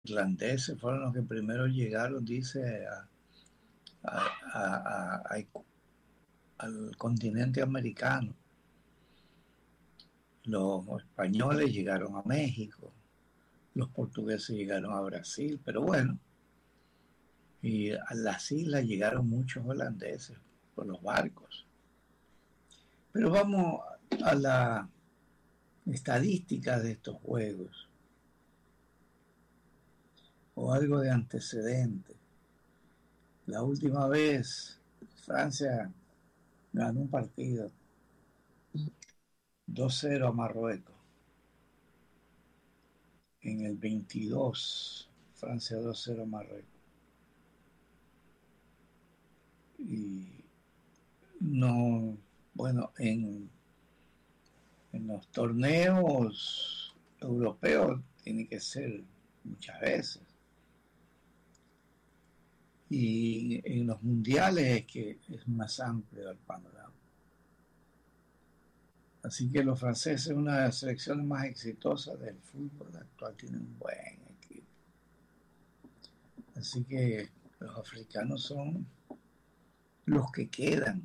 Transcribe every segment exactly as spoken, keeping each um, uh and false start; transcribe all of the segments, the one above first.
irlandeses fueron los que primero llegaron, dice, a, a, a, a, al continente americano. Los españoles llegaron a México, los portugueses llegaron a Brasil, pero bueno, y a las islas llegaron muchos holandeses por los barcos. Pero vamos a la estadística de estos juegos, o algo de antecedente. La última vez Francia ganó un partido dos cero a Marruecos. En el veintidós, Francia dos cero a Marruecos. Y no, bueno, en, en los torneos europeos tiene que ser muchas veces. Y en los mundiales es que es más amplio el panorama. Así que los franceses, una de las selecciones más exitosas del fútbol actual, tienen un buen equipo. Así que los africanos son los que quedan.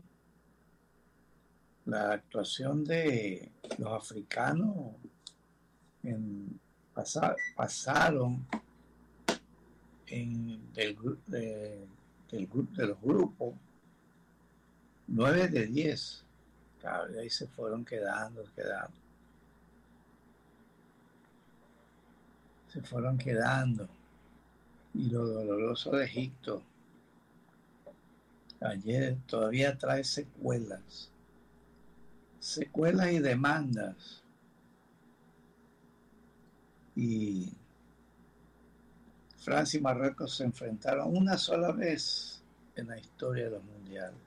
La actuación de los africanos en, pasar, pasaron en, del, de, del, de los grupos nueve de diez. Claro, y ahí se fueron quedando, quedando. Se fueron quedando. Y lo doloroso de Egipto, ayer todavía trae secuelas. Secuelas y demandas. Y Francia y Marruecos se enfrentaron una sola vez en la historia de los mundiales.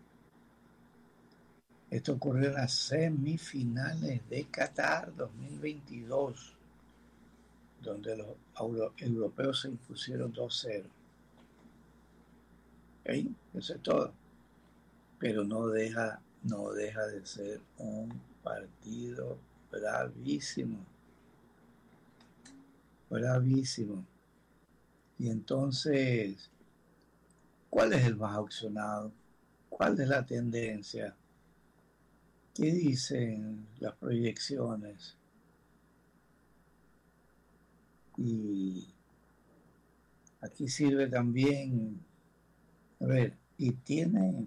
Esto ocurrió en las semifinales de Qatar dos mil veintidós, donde los europeos se impusieron dos cero. ¿Okay? Eso es todo. Pero no deja, no deja de ser un partido bravísimo. Bravísimo. Y entonces, ¿cuál es el más opcionado? ¿Cuál es la tendencia? ¿Qué dicen las proyecciones? Y aquí sirve también, a ver, y tiene,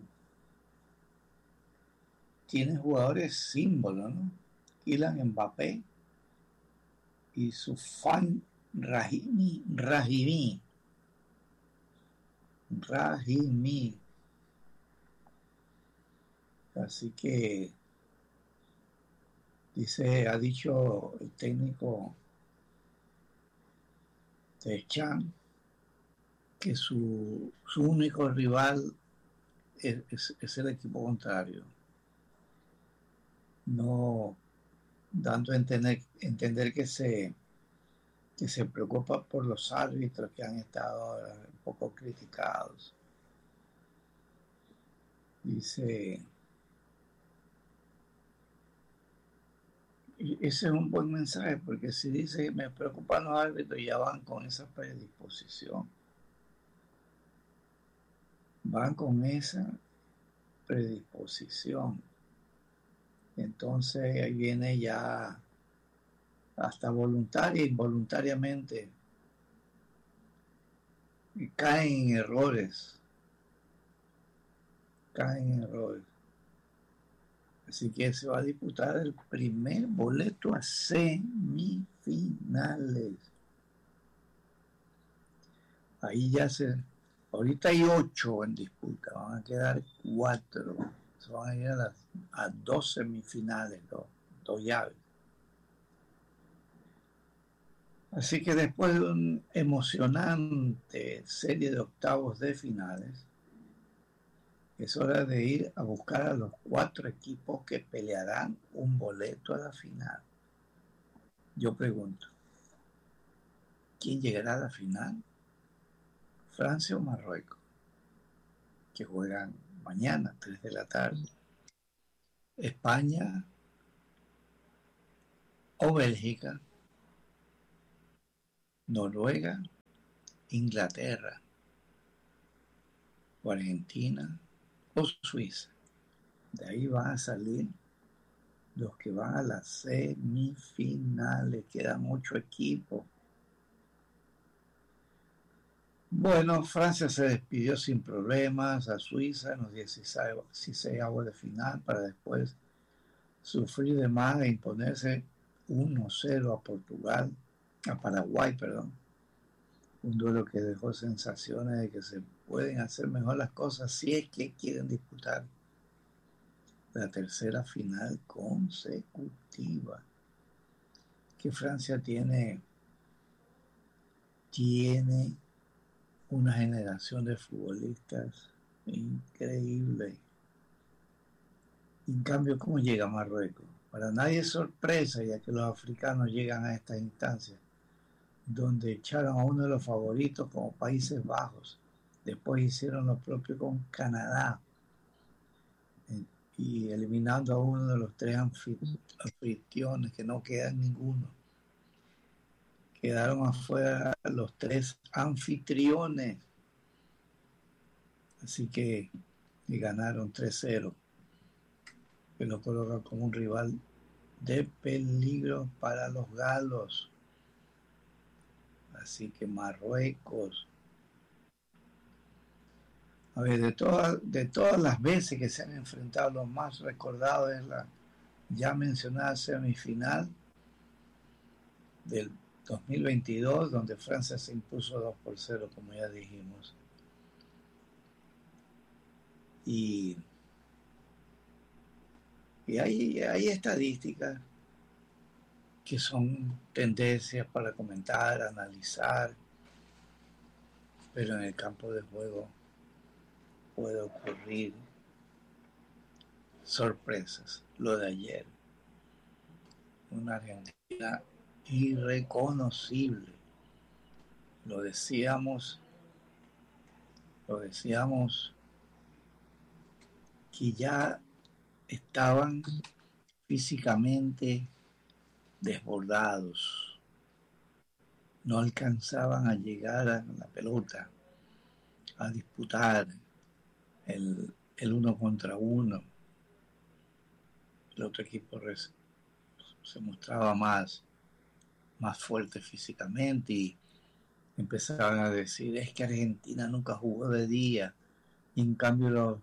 tiene jugadores símbolos, ¿no? Kylian Mbappé y su fan Rahimi, Rahimi, Rahimi. Así que dice, ha dicho el técnico de Chan que su, su único rival es, es, es el equipo contrario, no dando a entender, entender que se que se preocupa por los árbitros que han estado un poco criticados. Dice, y ese es un buen mensaje, porque si dice me preocupan los árbitros, ya van con esa predisposición. Van con esa predisposición. Entonces ahí viene ya hasta voluntaria e involuntariamente y caen en errores. Caen en errores. Así que se va a disputar el primer boleto a semifinales. Ahí ya se... Ahorita hay ocho en disputa, van a quedar cuatro. Se van a ir a, las, a dos semifinales, dos, dos llaves. Así que después de una emocionante serie de octavos de finales, es hora de ir a buscar a los cuatro equipos que pelearán un boleto a la final. Yo pregunto, ¿quién llegará a la final? ¿Francia o Marruecos? Que juegan mañana, tres de la tarde. ¿España o Bélgica? ¿Noruega Inglaterra, o Argentina, o Suiza. De ahí van a salir los que van a las semifinales. Quedan ocho equipos. Bueno, Francia se despidió sin problemas a Suiza en los dieciséis avos de final para después sufrir de más e imponerse uno cero a Portugal, a Paraguay, perdón. Un duelo que dejó sensaciones de que se pueden hacer mejor las cosas si es que quieren disputar la tercera final consecutiva que Francia tiene tiene una generación de futbolistas increíble. En cambio, ¿cómo llega Marruecos? Para nadie es sorpresa, ya que los africanos llegan a estas instancias, donde echaron a uno de los favoritos como Países Bajos. Después hicieron lo propio con Canadá, y eliminando a uno de los tres anfitriones, que no quedan ninguno. Quedaron afuera los tres anfitriones. Así que y ganaron tres cero, que lo coloca como un rival de peligro para los galos. Así que Marruecos, a ver, de todas, de todas las veces que se han enfrentado, lo más recordado es la ya mencionada semifinal del dos mil veintidós, donde Francia se impuso dos por cero, como ya dijimos. Y, y hay, hay estadísticas que son tendencias para comentar, analizar, pero en el campo de juego puede ocurrir sorpresas. Lo de ayer, una Argentina irreconocible. Lo decíamos, lo decíamos que ya estaban físicamente desbordados, no alcanzaban a llegar a la pelota, a disputar el, el uno contra uno. El otro equipo res, se mostraba más, más fuerte físicamente y empezaban a decir, es que Argentina nunca jugó de día, y en cambio los,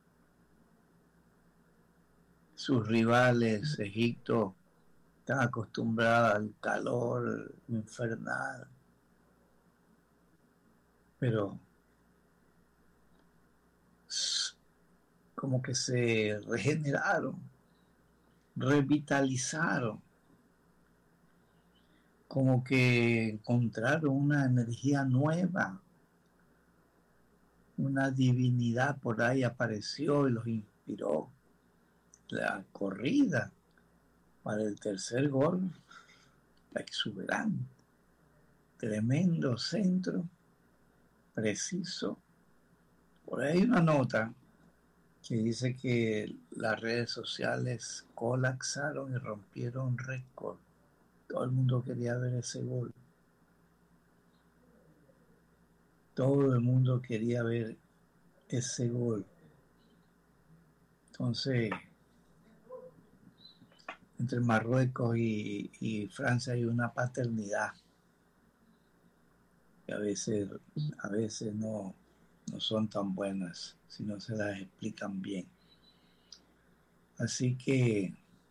sus rivales, Egipto, están acostumbrados al calor infernal, pero como que se regeneraron, revitalizaron, como que encontraron una energía nueva, una divinidad por ahí apareció y los inspiró. La corrida para el tercer gol, exuberante, tremendo centro, preciso. Por ahí hay una nota que dice que las redes sociales colapsaron y rompieron récord. Todo el mundo quería ver ese gol. Todo el mundo quería ver ese gol. Entonces, entre Marruecos y, y Francia hay una paternidad que a veces, a veces no, no son tan buenas si no se las explican bien. Así que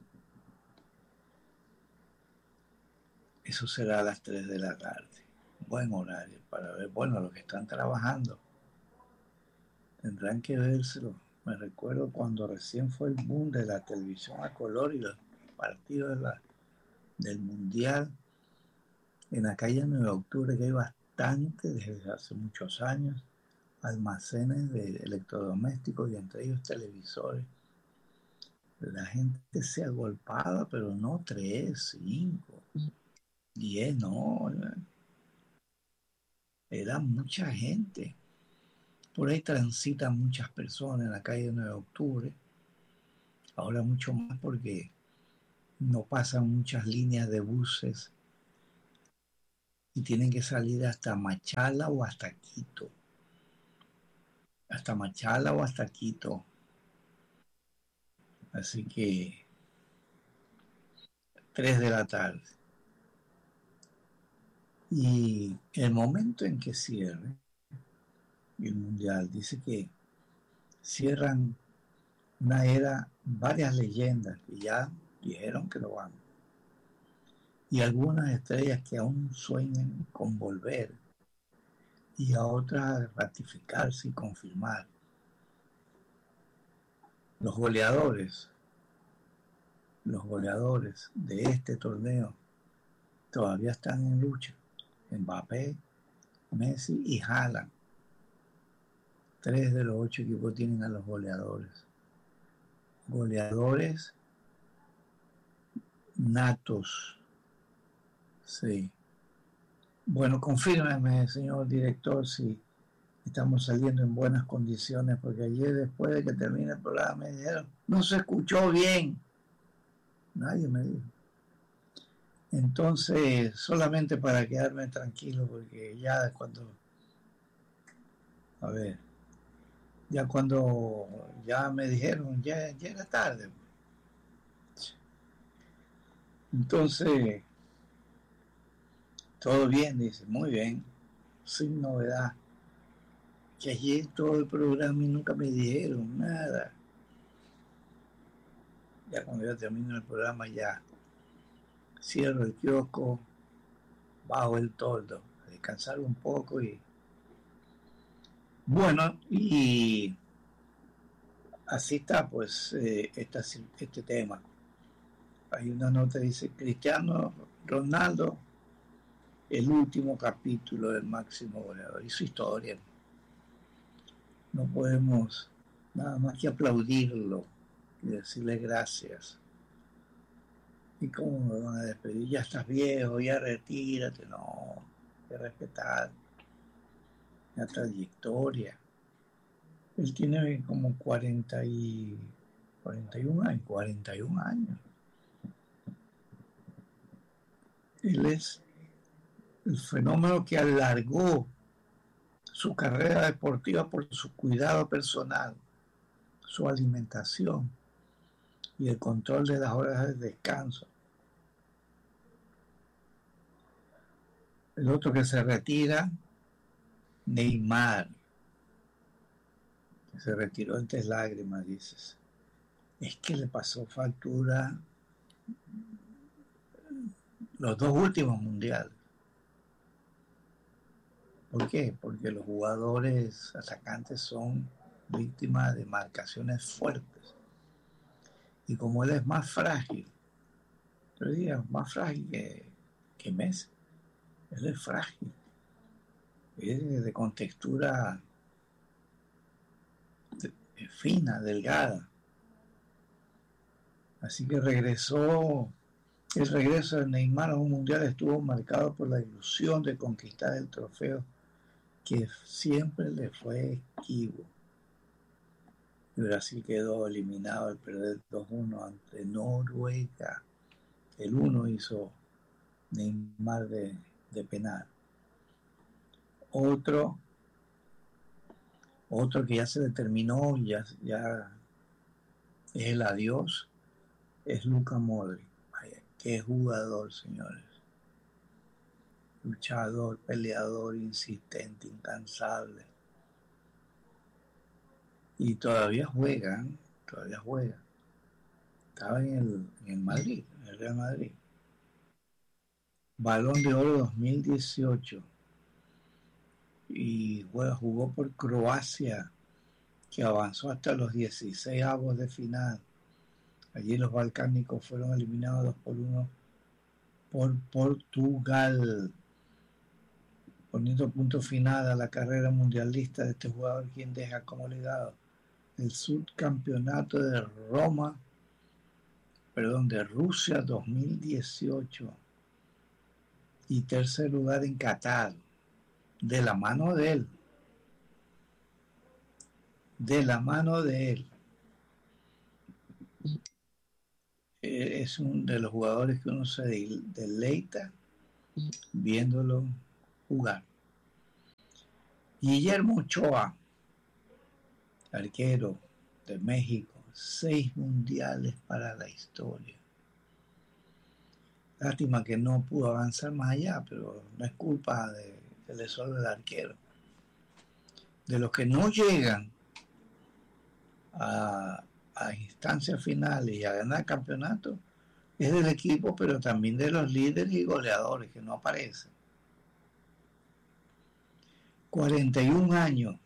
eso será a las tres de la tarde. Buen horario para ver. Bueno, los que están trabajando tendrán que vérselo. Me recuerdo cuando recién fue el boom de la televisión a color y los partidos de la, del Mundial. En la calle nueve de octubre, que hay bastante desde hace muchos años, almacenes de electrodomésticos y entre ellos televisores. La gente se agolpaba, pero no tres, cinco, diez, no. Era mucha gente. Por ahí transitan muchas personas en la calle nueve de octubre. Ahora mucho más porque no pasan muchas líneas de buses y tienen que salir hasta Machala o hasta Quito. Hasta Machala o hasta Quito. Así que tres de la tarde. Y el momento en que cierre el mundial, dice que cierran una era, varias leyendas que ya dijeron que lo van. Y algunas estrellas que aún sueñan con volver y a otras ratificarse y confirmar. Los goleadores, los goleadores de este torneo todavía están en lucha. Mbappé, Messi y Haaland. Tres de los ocho equipos tienen a los goleadores. Goleadores natos. Sí. Bueno, confírmeme, señor director, si estamos saliendo en buenas condiciones, porque ayer después de que termine el programa me dijeron, no se escuchó bien. Nadie me dijo. Entonces, solamente para quedarme tranquilo, porque ya cuando, a ver, ya cuando ya me dijeron, ya, ya era tarde. Entonces, todo bien, dice, muy bien, sin novedad. Que ayer todo el programa y nunca me dijeron nada. Ya cuando yo termino el programa ya cierro el kiosco, bajo el toldo, a descansar un poco y bueno, y así está pues eh, esta, este tema. Hay una nota que dice Cristiano Ronaldo, el último capítulo del máximo goleador y su historia. No podemos nada más que aplaudirlo y decirle gracias. ¿Y cómo me van a despedir? Ya estás viejo, ya retírate. No, hay que respetar la trayectoria. Él tiene como cuarenta y, cuarenta y uno años, cuarenta y uno años. Él es el fenómeno que alargó su carrera deportiva por su cuidado personal, su alimentación y el control de las horas de descanso. El otro que se retira, Neymar, que se retiró entre lágrimas, dices. Es que le pasó factura los dos últimos mundiales. ¿Por qué? Porque los jugadores atacantes son víctimas de marcaciones fuertes. Y como él es más frágil, yo diría, más frágil que, que Messi, él es frágil, es de contextura de, de fina, delgada. Así que regresó, el regreso de Neymar a un mundial estuvo marcado por la ilusión de conquistar el trofeo que siempre le fue esquivo. Y Brasil quedó eliminado al perder dos uno ante Noruega. El uno hizo Neymar de, de penal. Otro, otro que ya se determinó, ya, ya es el adiós, es Luka Modric. Vaya, qué jugador, señores. Luchador, peleador, insistente, incansable. Y todavía juega, todavía juega. Estaba en el, en el Madrid, en el Real Madrid. Balón de Oro dos mil dieciocho. Y bueno, jugó por Croacia, que avanzó hasta los dieciséis avos de final. Allí los balcánicos fueron eliminados dos por uno por Portugal, poniendo punto final a la carrera mundialista de este jugador, quien deja como legado el subcampeonato de Roma, perdón, de Rusia dos mil dieciocho y tercer lugar en Qatar, de la mano de él, de la mano de él. Es uno de los jugadores que uno se deleita viéndolo jugar. Guillermo Ochoa, arquero de México, seis mundiales para la historia. Lástima que no pudo avanzar más allá, pero no es culpa de, del error del arquero. De los que no llegan a, a instancias finales y a ganar campeonatos, es del equipo, pero también de los líderes y goleadores que no aparecen. cuarenta y un años.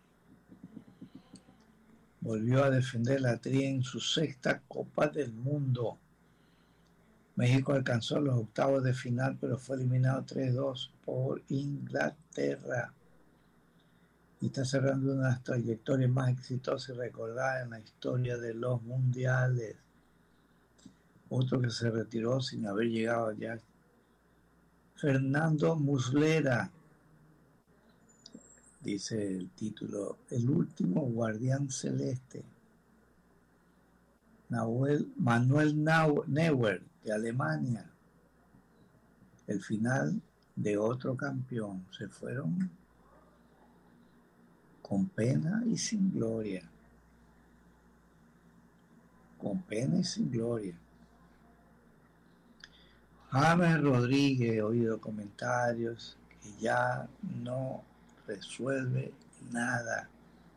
Volvió a defender la tri en su sexta Copa del Mundo. México alcanzó los octavos de final, pero fue eliminado tres dos por Inglaterra. Y está cerrando una de las trayectorias más exitosas y recordadas en la historia de los mundiales. Otro que se retiró sin haber llegado allá, Fernando Muslera, dice el título, el último guardián celeste. Nahuel, Manuel Neuer, de Alemania, el final de otro campeón. Se fueron con pena y sin gloria. Con pena y sin gloria. James Rodríguez, he oído comentarios que ya no resuelve nada.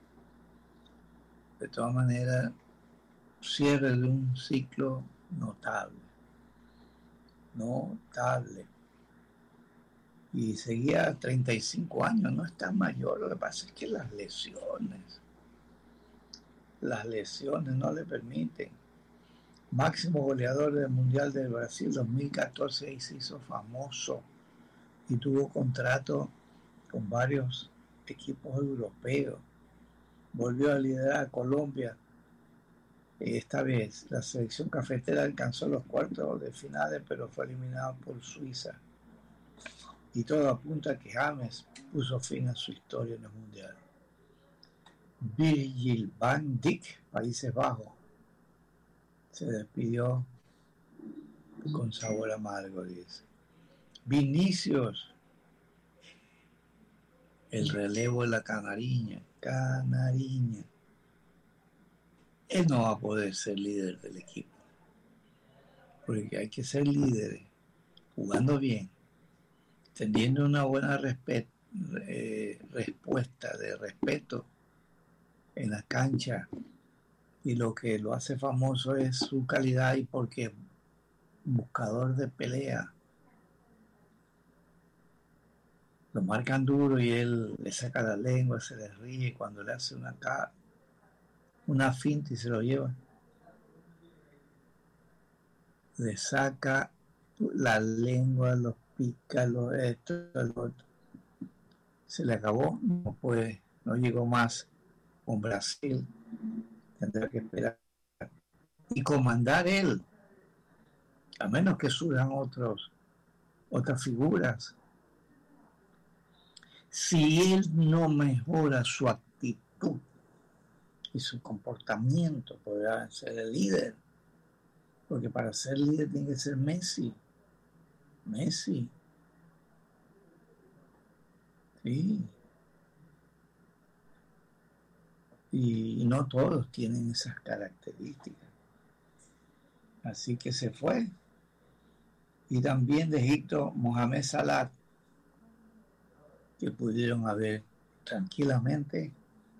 De todas maneras, cierre de un ciclo notable. Notable. Y seguía treinta y cinco años, no está mayor. Lo que pasa es que las lesiones, las lesiones no le permiten. Máximo goleador del Mundial del Brasil dos mil catorce y se hizo famoso y tuvo contrato con varios equipos europeos. Volvió a liderar a Colombia. Esta vez la selección cafetera alcanzó los cuartos de finales, pero fue eliminado por Suiza. Y todo apunta a que James puso fin a su historia en el Mundial. Virgil van Dijk, Países Bajos, se despidió con sabor amargo, dice. Vinicius, el relevo de la Canariña, Canariña. Él no va a poder ser líder del equipo, porque hay que ser líderes, jugando bien, teniendo una buena respe- eh, respuesta de respeto en la cancha. Y lo que lo hace famoso es su calidad y porque es buscador de pelea. Lo marcan duro y él le saca la lengua, se le ríe cuando le hace una, una finta y se lo lleva. Le saca la lengua, los pica, los esto, lo otro. Se le acabó, no puede, no llegó más con Brasil. Tendrá que esperar y comandar él, a menos que surjan otros, otras figuras. Si él no mejora su actitud y su comportamiento, podrá ser el líder, porque para ser líder tiene que ser Messi. Messi. Sí. Y no todos tienen esas características. Así que se fue. Y también de Egipto, Mohamed Salah, que pudieron haber tranquilamente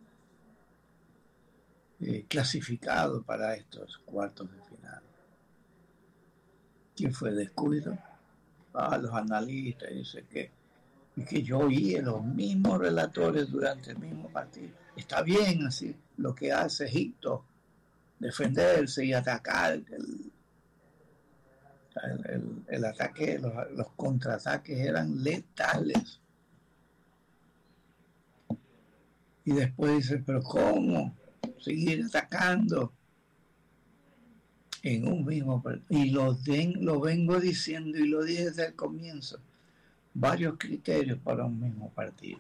eh, clasificado para estos cuartos de final. ¿Quién fue el descuido? Ah, los analistas dicen que, y que yo oí a los mismos relatores durante el mismo partido. Está bien así lo que hace Egipto, defenderse y atacar. El, el, el, el ataque, los, los contraataques eran letales. Y después dicen, pero ¿cómo seguir atacando en un mismo partido? Y lo, den, lo vengo diciendo y lo dije desde el comienzo. Varios criterios para un mismo partido.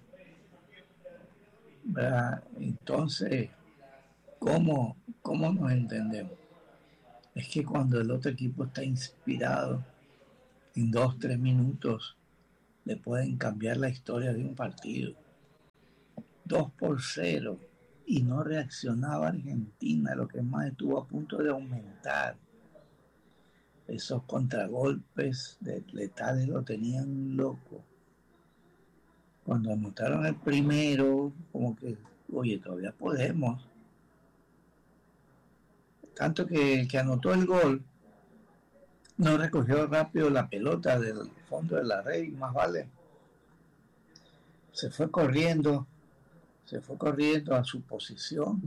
¿Verdad? Entonces, ¿cómo, ¿cómo nos entendemos? Es que cuando el otro equipo está inspirado en dos, tres minutos, le pueden cambiar la historia de un partido. dos por cero. Y no reaccionaba Argentina, lo que más estuvo a punto de aumentar. Esos contragolpes de letales lo tenían loco. Cuando anotaron el primero, como que, oye, todavía podemos. Tanto que el que anotó el gol no recogió rápido la pelota del fondo de la red, más vale. Se fue corriendo, se fue corriendo a su posición,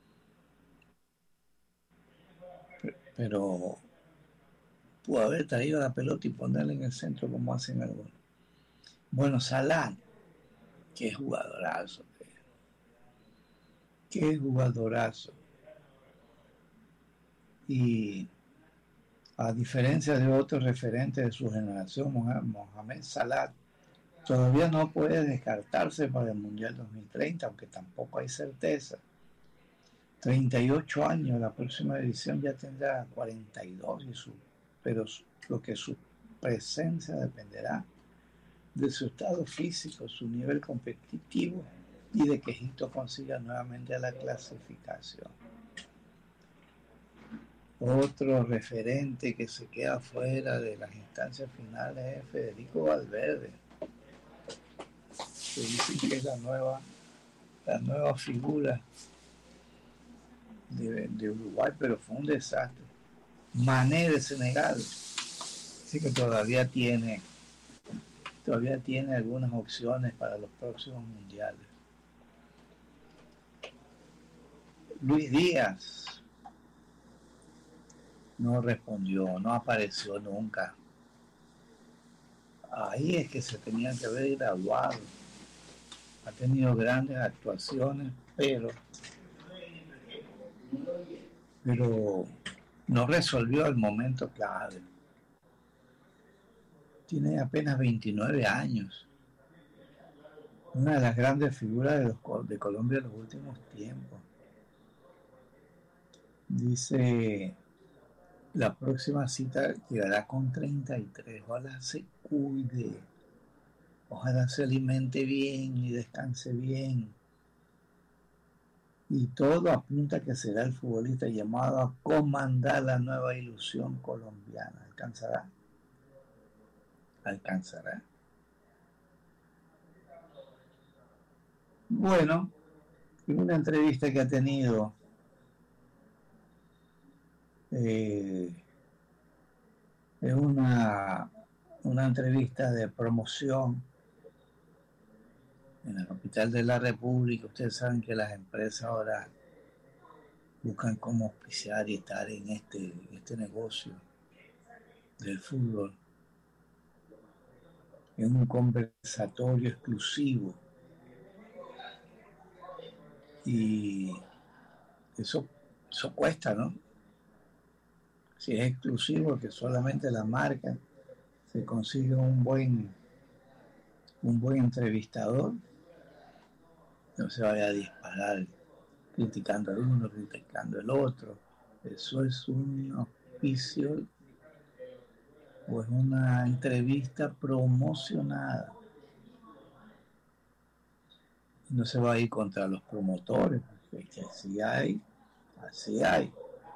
pero pudo haber traído la pelota y ponerla en el centro como hacen algunos. Bueno, Salah, qué jugadorazo, qué jugadorazo. Y a diferencia de otros referentes de su generación, Mohamed Salah todavía no puede descartarse para el Mundial dos mil treinta, aunque tampoco hay certeza. treinta y ocho años, la próxima edición ya tendrá cuarenta y dos, y su, pero lo que su presencia dependerá de su estado físico, su nivel competitivo y de que Egipto consiga nuevamente la clasificación. Otro referente que se queda fuera de las instancias finales es Federico Valverde, que dicen que es la nueva, la nueva figura de, de Uruguay, pero fue un desastre. Mané de Senegal, así que todavía tiene todavía tiene algunas opciones para los próximos mundiales. Luis Díaz no respondió, no apareció nunca. Ahí es que se tenían que haber graduado. Ha tenido grandes actuaciones, pero pero no resolvió el momento clave. Tiene apenas veintinueve años. Una de las grandes figuras de, los, de Colombia en los últimos tiempos. Dice, la próxima cita llegará con treinta y tres. Ojalá se cuide. Ojalá se alimente bien y descanse bien. Y todo apunta a que será el futbolista llamado a comandar la nueva ilusión colombiana. ¿Alcanzará? ¿Alcanzará? Bueno, en una entrevista que ha tenido eh, es una, una entrevista de promoción en la capital de la República. Ustedes saben que las empresas ahora buscan cómo auspiciar y estar en este, este negocio del fútbol. En un conversatorio exclusivo. Y eso, eso cuesta, ¿no? Si es exclusivo, que solamente la marca se consigue un buen, un buen entrevistador, no se vaya a disparar criticando al uno, criticando al otro. Eso es un auspicio o es una entrevista promocionada. No se va a ir contra los promotores, porque así hay, así hay.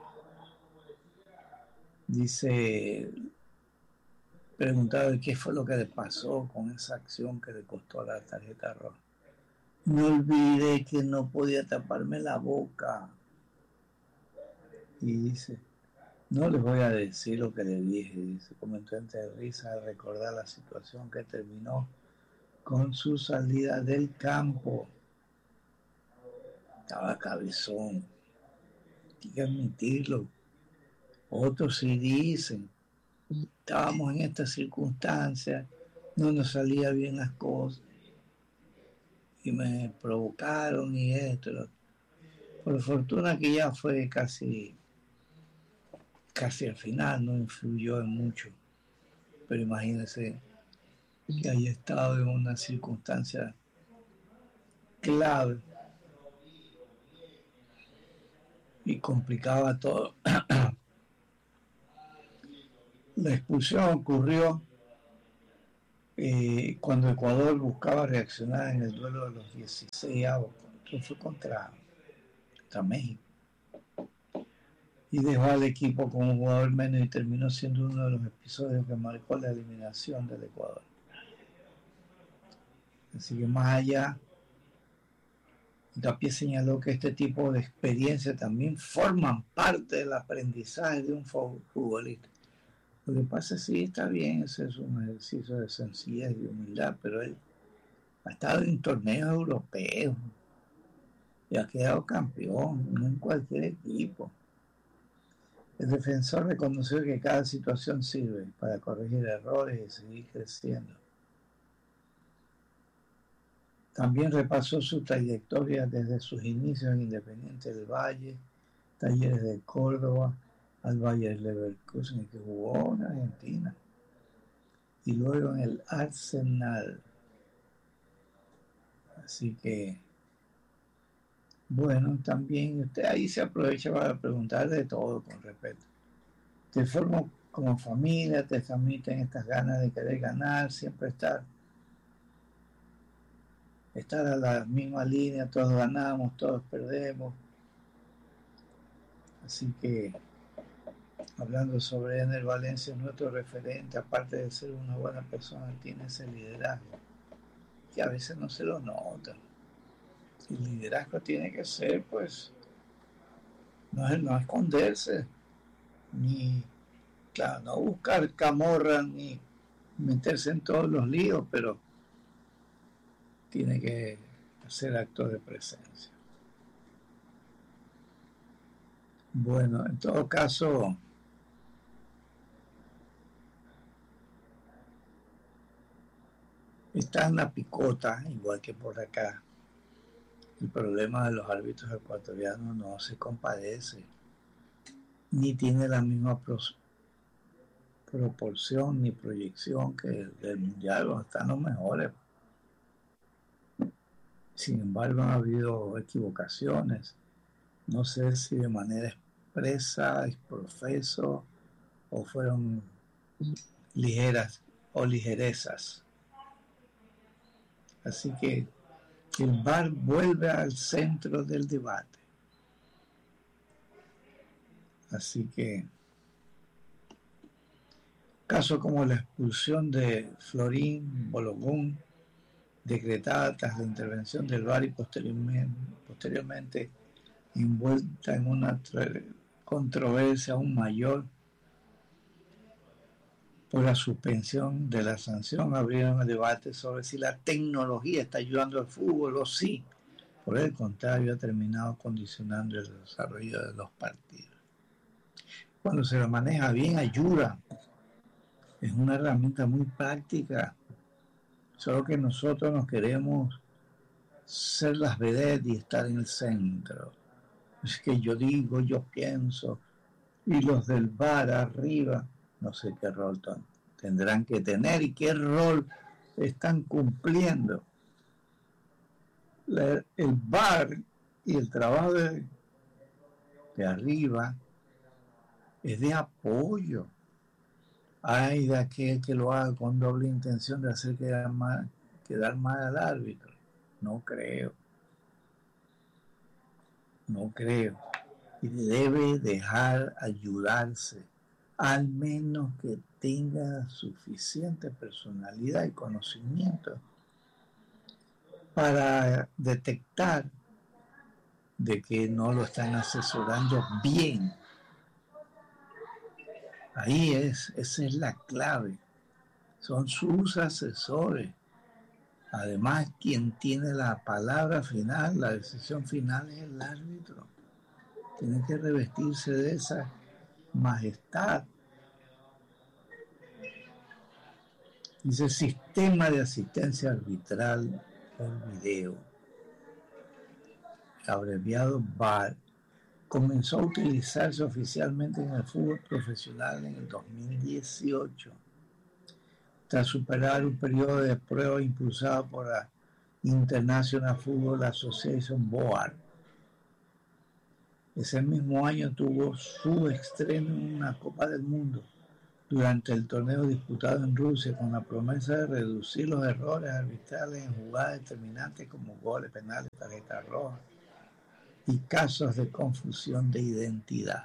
Dice, preguntado qué fue lo que le pasó con esa acción que le costó la tarjeta roja. No olvidé que no podía taparme la boca. Y dice, no les voy a decir lo que le dije. Dice, comentó entre risa al recordar la situación que terminó con su salida del campo. Estaba cabezón. Hay que admitirlo. Otros sí dicen, estábamos en estas circunstancias, no nos salían bien las cosas y me provocaron y esto. Lo... Por fortuna que ya fue casi, casi al final, no influyó en mucho. Pero imagínense que haya estado en una circunstancia clave y complicaba todo. La expulsión ocurrió eh, cuando Ecuador buscaba reaccionar en el duelo de los dieciséis, eso fue contra, contra México, y dejó al equipo como jugador menos y terminó siendo uno de los episodios que marcó la eliminación del Ecuador. Así que más allá, Hincapié señaló que este tipo de experiencias también forman parte del aprendizaje de un futbolista. Lo que pasa es que sí, está bien, ese es un ejercicio de sencillez y humildad, pero él ha estado en torneos europeos y ha quedado campeón, no en cualquier equipo. El defensor reconoció que cada situación sirve para corregir errores y seguir creciendo. También repasó su trayectoria desde sus inicios en Independiente del Valle, Talleres de Córdoba, al Bayer Leverkusen, que jugó en Argentina, y luego en el Arsenal. Así que, bueno, también usted ahí se aprovecha para preguntar de todo con respeto. Te formo como familia, te transmiten estas ganas de querer ganar, siempre estar, estar a la misma línea, todos ganamos, todos perdemos. Así que, hablando sobre Ener Valencia, nuestro referente, aparte de ser una buena persona, tiene ese liderazgo que a veces no se lo nota. El liderazgo tiene que ser, pues, no, es, no esconderse, ni, claro, no buscar camorra, ni meterse en todos los líos, pero tiene que hacer actos de presencia. Bueno, en todo caso, está en la picota, igual que por acá. El problema de los árbitros ecuatorianos no se compadece, ni tiene la misma pros, proporción ni proyección que el del mundial, donde están los mejores. Sin embargo, ha habido equivocaciones, no sé si de manera expresa, exprofeso, o fueron ligeras o ligerezas. Así que el V A R vuelve al centro del debate. Así que casos como la expulsión de Florín Bologún, decretada tras la intervención del V A R y posteriormente, posteriormente envuelta en una controversia aún mayor por la suspensión de la sanción, abrieron el debate sobre si la tecnología está ayudando al fútbol o sí, por el contrario, ha terminado condicionando el desarrollo de los partidos. Cuando se la maneja bien, ayuda. Es una herramienta muy práctica. Solo que nosotros nos queremos ser las vedettes y estar en el centro. Es que yo digo, yo pienso, y los del V A R arriba, no sé qué rol tendrán que tener y qué rol están cumpliendo. La, el V A R y el trabajo de, de arriba es de apoyo. Hay de aquel que lo haga con doble intención de hacer quedar mal, quedar mal al árbitro. No creo. No creo. Y debe dejar ayudarse, al menos que tenga suficiente personalidad y conocimiento para detectar de que no lo están asesorando bien. Ahí es, esa es la clave. Son sus asesores. Además, quien tiene la palabra final, la decisión final es el árbitro. Tiene que revestirse de esa majestad. Dice sistema de asistencia arbitral por video, abreviado V A R, comenzó a utilizarse oficialmente en el fútbol profesional en el dos mil dieciocho, tras superar un periodo de prueba impulsado por la International Football Association B O A R. Ese mismo año tuvo su estreno en una Copa del Mundo, durante el torneo disputado en Rusia con la promesa de reducir los errores arbitrales en jugadas determinantes como goles, penales, tarjetas rojas y casos de confusión de identidad.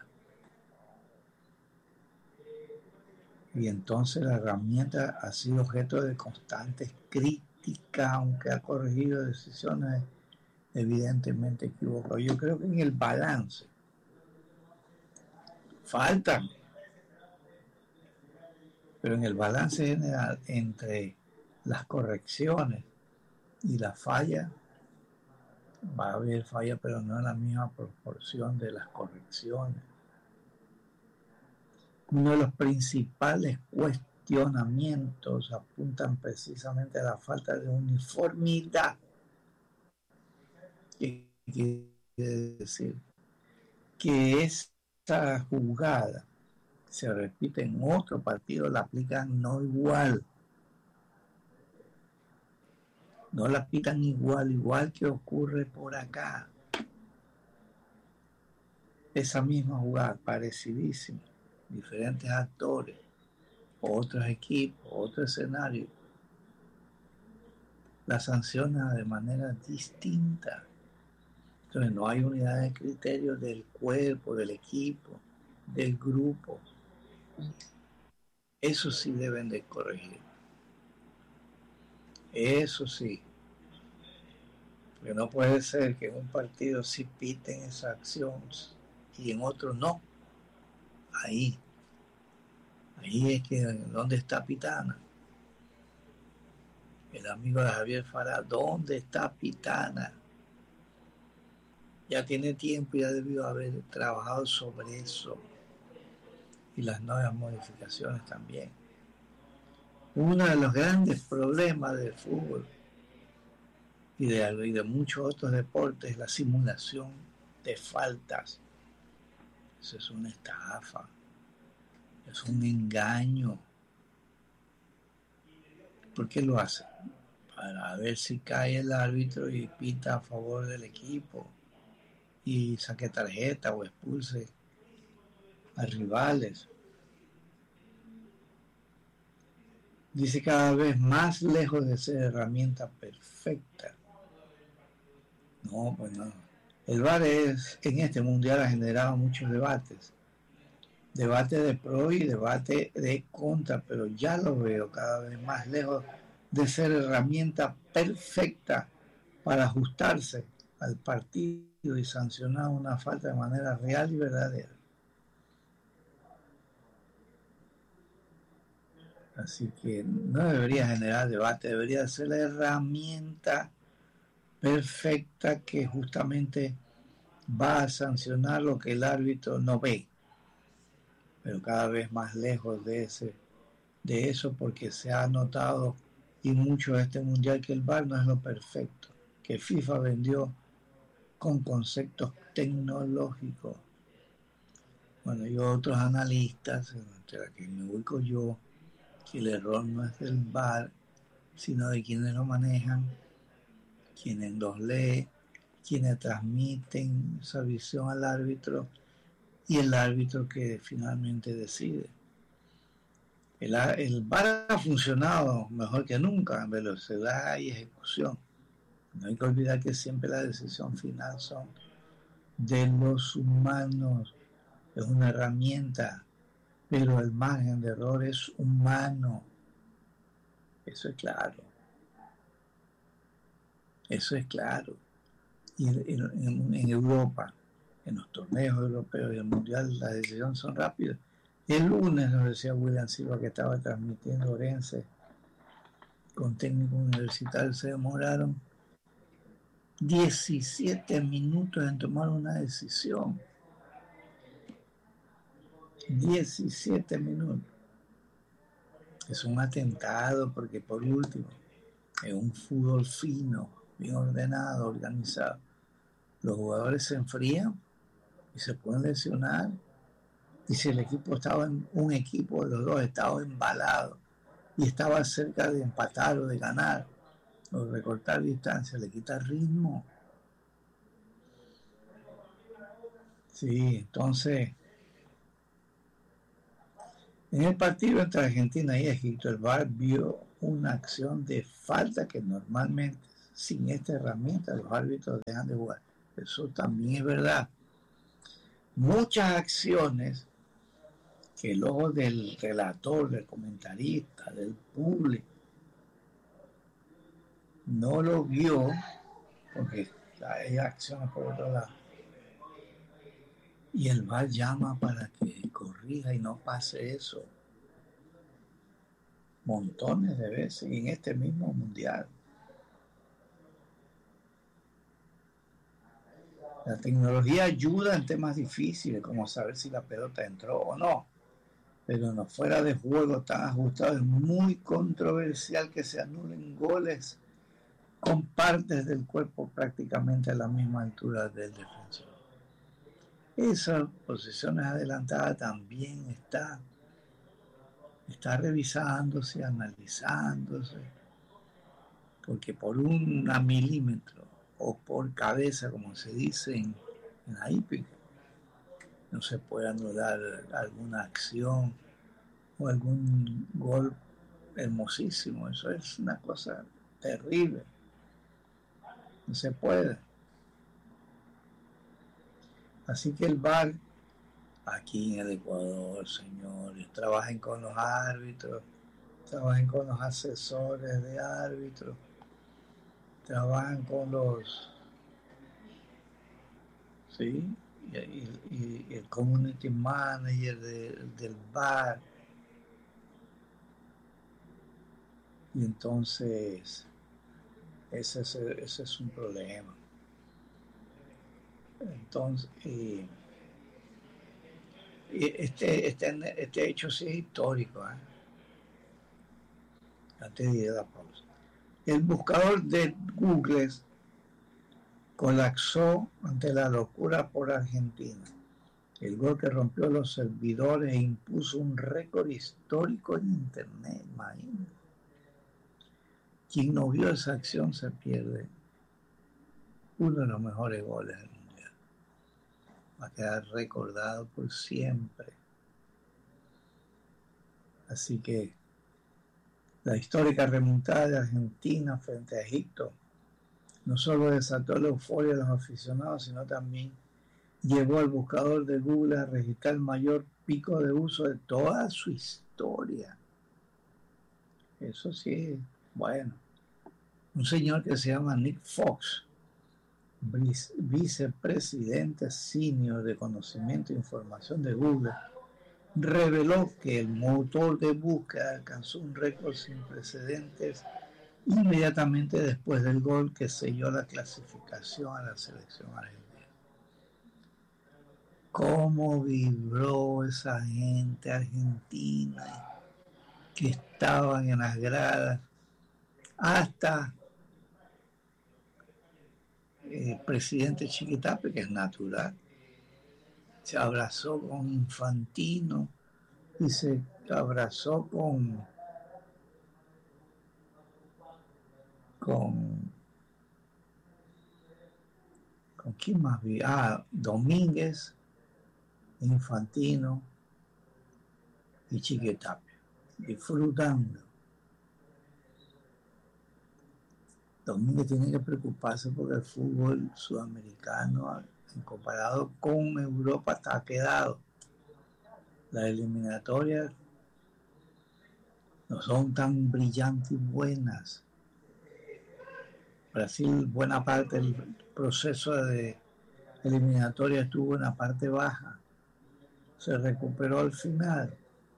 Y entonces la herramienta ha sido objeto de constantes críticas, aunque ha corregido decisiones evidentemente equivocadas. Yo creo que en el balance faltan, pero en el balance general entre las correcciones y las fallas, va a haber fallas, pero no en la misma proporción de las correcciones. Uno de los principales cuestionamientos apuntan precisamente a la falta de uniformidad. ¿Qué quiere decir? Que esa jugada se repite en otro partido, la aplican no igual. No la pitan igual, igual que ocurre por acá. Esa misma jugada, parecidísima, diferentes actores, otros equipos, otro escenario, la sanciona de manera distinta. Entonces no hay unidad de criterio del cuerpo, del equipo, del grupo. Eso sí deben de corregir. Eso sí. Porque no puede ser que en un partido sí piten esa acción y en otro no. Ahí. Ahí es que, ¿dónde está Pitana? El amigo de Javier Farah, ¿dónde está Pitana? Ya tiene tiempo, ya debió haber trabajado sobre eso. Y las nuevas modificaciones también. Uno de los grandes problemas del fútbol y de, y de muchos otros deportes es la simulación de faltas. Eso es una estafa. Es un engaño. ¿Por qué lo hacen? Para ver si cae el árbitro y pita a favor del equipo y saque tarjeta o expulse a rivales. Dice cada vez más lejos de ser herramienta perfecta. No, pues no. El V A R es, en este mundial ha generado muchos debates. Debate de pro y debate de contra, pero ya lo veo cada vez más lejos de ser herramienta perfecta para ajustarse al partido y sancionar una falta de manera real y verdadera. Así que no debería generar debate, debería ser la herramienta perfecta que justamente va a sancionar lo que el árbitro no ve, pero cada vez más lejos de ese, de eso, porque se ha notado y mucho de este mundial que el V A R no es lo perfecto, que FIFA vendió con conceptos tecnológicos. Bueno, y otros analistas, entre los que me ubico yo, que el error no es del V A R, sino de quienes lo manejan, quienes los leen, quienes transmiten esa visión al árbitro y el árbitro que finalmente decide. El, el V A R ha funcionado mejor que nunca en velocidad y ejecución. No hay que olvidar que siempre la decisión final son de los humanos. Es una herramienta, pero el margen de error es humano. Eso es claro. Eso es claro. Y en, en, en Europa, en los torneos europeos y el mundial, las decisiones son rápidas. El lunes nos decía William Silva, que estaba transmitiendo Orense con técnico universitario, se demoraron diecisiete minutos en tomar una decisión. diecisiete minutos. Es un atentado porque, por último, es un fútbol fino, bien ordenado, organizado. Los jugadores se enfrían y se pueden lesionar. Y si el equipo estaba en un equipo de los dos estaba embalado y estaba cerca de empatar o de ganar o de recortar distancia, le quita ritmo. Sí, entonces En el partido entre Argentina y Egipto, el V A R vio una acción de falta que normalmente sin esta herramienta los árbitros dejan de jugar. Eso también es verdad. Muchas acciones que el ojo del relator, del comentarista, del público no lo vio, porque hay acciones por otro lado, y el V A R llama para que corrija y no pase eso montones de veces en este mismo mundial. La tecnología ayuda en temas difíciles, como saber si la pelota entró o no, pero no fuera de juego tan ajustado. Es muy controversial que se anulen goles con partes del cuerpo prácticamente a la misma altura del defensor. Esas posiciones adelantadas también está, está revisándose, analizándose, porque por un milímetro o por cabeza, como se dice en, en la hípica, no se puede anular alguna acción o algún gol hermosísimo. Eso es una cosa terrible. No se puede. Así que el V A R, aquí en el Ecuador, señores, trabajen con los árbitros, trabajen con los asesores de árbitros, trabajan con los, ¿sí? Y, y, y el community manager de, del V A R. Y entonces, ese es, ese es un problema. Entonces, y, y este, este, este hecho sí es histórico, ¿eh? Antes de ir a la pausa. El buscador de Google colapsó ante la locura por Argentina. El gol que rompió los servidores e impuso un récord histórico en Internet. Imagínate. Quien no vio esa acción se pierde uno de los mejores goles del mundial. Va a quedar recordado por siempre. Así que la histórica remontada de Argentina frente a Egipto no solo desató la euforia de los aficionados, sino también llevó al buscador de Google a registrar el mayor pico de uso de toda su historia. Eso sí, bueno. Un señor que se llama Nick Fox, vicepresidente senior de conocimiento e información de Google, reveló que el motor de búsqueda alcanzó un récord sin precedentes inmediatamente después del gol que selló la clasificación a la selección argentina. ¿Cómo vibró esa gente argentina que estaban en las gradas? Hasta el presidente Chiquitapia, que es natural, se abrazó con Infantino y se abrazó con con con quién más vi, ah, Domínguez, Infantino y Chiquitapia, disfrutando. Domínguez tiene que preocuparse porque el fútbol sudamericano, comparado con Europa, está quedado. Las eliminatorias no son tan brillantes y buenas. Brasil, buena parte del proceso de eliminatoria estuvo en la parte baja. Se recuperó al final.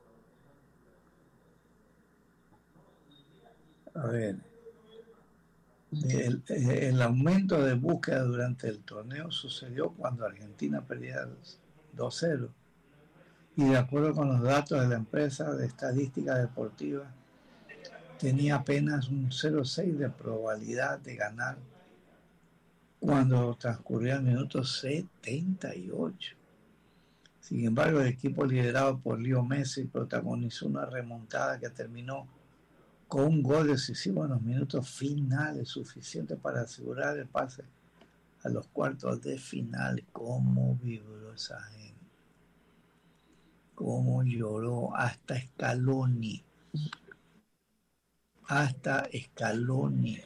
A ver, el, el aumento de búsqueda durante el torneo sucedió cuando Argentina perdía dos cero. Y de acuerdo con los datos de la empresa de estadística deportiva, tenía apenas un cero coma seis de probabilidad de ganar cuando transcurría el minuto setenta y ocho. Sin embargo, el equipo liderado por Leo Messi protagonizó una remontada que terminó con un gol decisivo en los minutos finales, suficiente para asegurar el pase a los cuartos de final. ¿Cómo vibró esa gente? cómo lloró hasta Scaloni. Hasta Scaloni.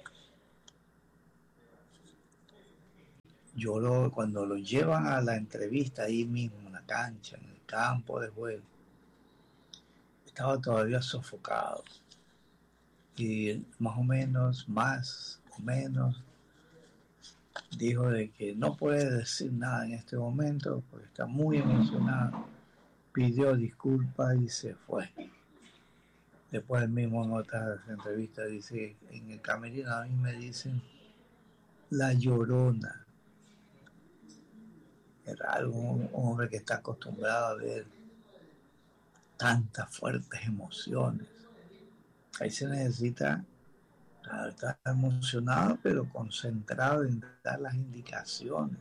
Lloró cuando lo llevan a la entrevista ahí mismo, en la cancha, en el campo de juego. Estaba todavía sofocado. Y más o menos, más o menos, dijo de que no puede decir nada en este momento porque está muy emocionado. Pidió disculpas y se fue. Después mismo en otras entrevistas dice, en el camerino a mí me dicen la Llorona. Es raro, un, un hombre que está acostumbrado a ver tantas fuertes emociones. Ahí se necesita estar emocionado, pero concentrado en dar las indicaciones.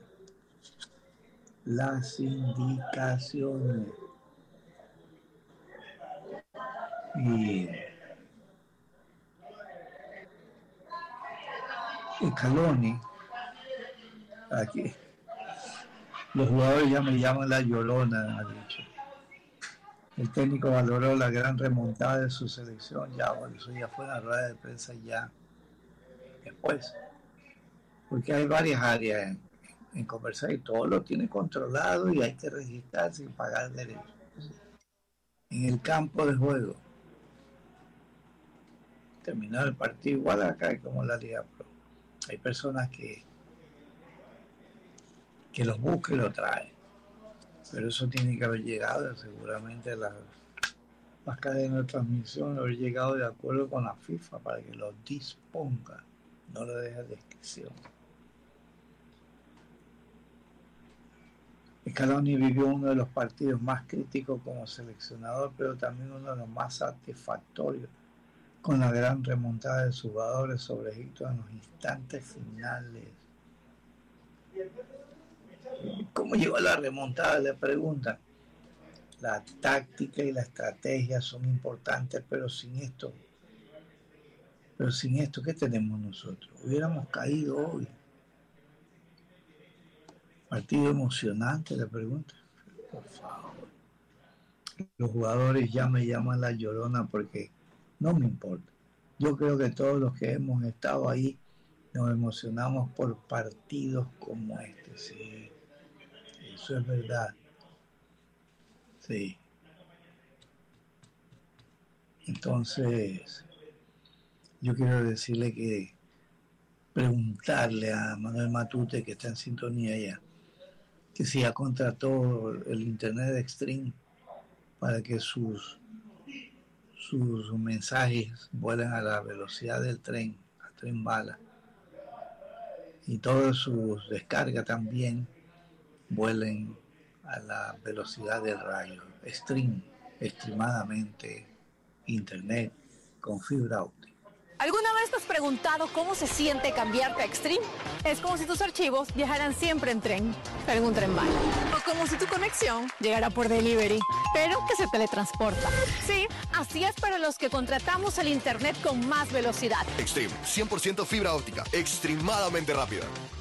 Las indicaciones. Y Scaloni, aquí, los jugadores ya me llaman la Llorona, ha dicho. El técnico valoró la gran remontada de su selección, ya, bueno, eso ya fue una rueda de prensa ya después, porque hay varias áreas en, en conversar y todo lo tiene controlado y hay que registrarse y pagar derechos. En el campo de juego, terminó el partido igual acá como la Liga Pro. Hay personas que que los buscan y los traen, pero eso tiene que haber llegado seguramente a las, las cadenas de transmisión, haber llegado de acuerdo con la FIFA para que lo disponga, no lo deje a discreción. Scaloni vivió uno de los partidos más críticos como seleccionador, pero también uno de los más satisfactorios, con la gran remontada de sus jugadores sobre Egipto en los instantes finales. ¿Cómo llegó la remontada? Le preguntan. La táctica y la estrategia son importantes, pero sin esto, pero sin esto, ¿qué tenemos nosotros? Hubiéramos caído hoy. Partido emocionante, le preguntan. Por favor. Los jugadores ya me llaman la Llorona porque no me importa. Yo creo que todos los que hemos estado ahí nos emocionamos por partidos como este, sí. Eso es verdad. Sí. Entonces, yo quiero decirle que preguntarle a Manuel Matute, que está en sintonía ya, que si ya contrató el internet de Extreme para que sus sus mensajes vuelen a la velocidad del tren, al tren bala, y todas sus descargas también vuelen a la velocidad del rayo. Stream, extremadamente internet con fibra óptica. ¿Alguna vez te has preguntado cómo se siente cambiarte a Extreme? Es como si tus archivos viajaran siempre en tren, pero en un tren bala. O como si tu conexión llegara por delivery, pero que se teletransporta. Sí, así es para los que contratamos el internet con más velocidad. Extreme, cien por ciento fibra óptica, extremadamente rápida.